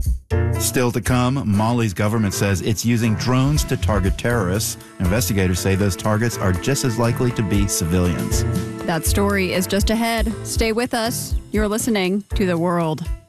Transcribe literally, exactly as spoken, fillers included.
Still to come, Mali's government says it's using drones to target terrorists. Investigators say those targets are just as likely to be civilians. That story is just ahead. Stay with us. You're listening to The World.